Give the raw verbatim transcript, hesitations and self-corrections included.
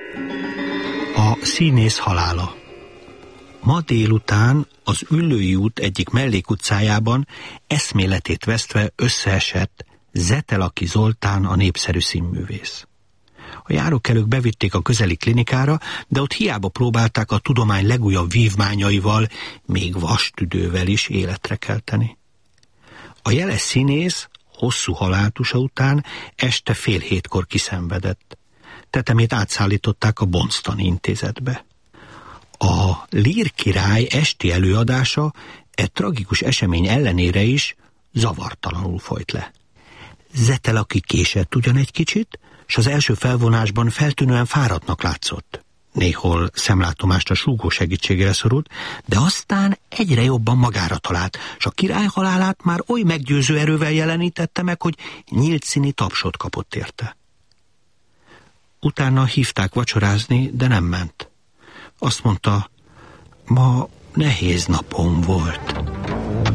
A színész halála. Ma délután az Üllői út egyik mellékutcájában eszméletét vesztve összeesett Zetelaki Zoltán, a népszerű színművész. A járókelők bevitték a közeli klinikára, de ott hiába próbálták a tudomány legújabb vívmányaival, még vastüdővel is életre kelteni. A jeles színész hosszú haláltusa után este fél hétkor kiszenvedett. Tetemét átszállították a Bonstani intézetbe. A Lír király esti előadása e tragikus esemény ellenére is zavartalanul folyt le. Zetelaki késett ugyan egy kicsit, s az első felvonásban feltűnően fáradtnak látszott. Néhol szemlátomást a súgó segítségére szorult, de aztán egyre jobban magára talált, s a király halálát már oly meggyőző erővel jelenítette meg, hogy nyílt színi tapsot kapott érte. Utána hívták vacsorázni, de nem ment. Azt mondta, ma nehéz napom volt.